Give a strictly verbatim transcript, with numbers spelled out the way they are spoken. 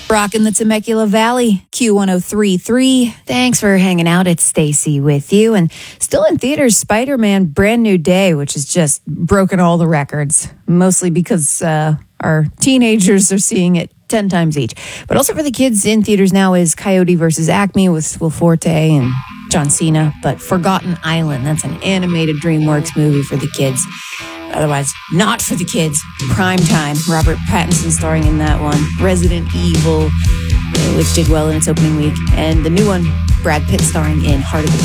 Rockin' the Temecula Valley, Q one oh three point three. Thanks for hanging out. It's Stacy with you. And still in theaters, Spider-Man Brand New Day, which has just broken all the records, mostly because uh, our teenagers are seeing it ten times each. But also for the kids in theaters now is Coyote versus Acme with Will Forte and John Cena. But Forgotten Island, that's an animated DreamWorks movie for the kids. Otherwise, not for the kids. Prime Time. Robert Pattinson starring in that one. Resident Evil, which did well in its opening week. And the new one, Brad Pitt starring in Heart of the